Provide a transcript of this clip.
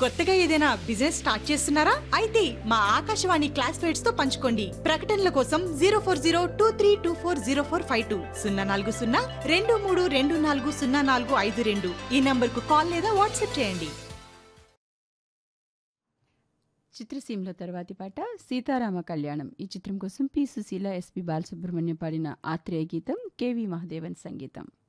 కొత్తగా ఏదైనా business start చేస్తున్నారా? అయితే మా ఆకాశవాణి క్లాస్మేట్స్ తో పంచుకోండి. ప్రకటనల కోసం 0402324045 04023240452 ఈ నంబర్ కు కాల్ లేదా వాట్సాప్ చేయండి. చిత్రసీమలో తర్వాతి పాట సీతారామ కళ్యాణం. ఈ చిత్రం కోసం పి సుశీల, ఎస్పి బాలసుబ్రహ్మణ్యం పాడిన ఆత్రేయ గీతం, కెవి మహదేవన్ సంగీతం.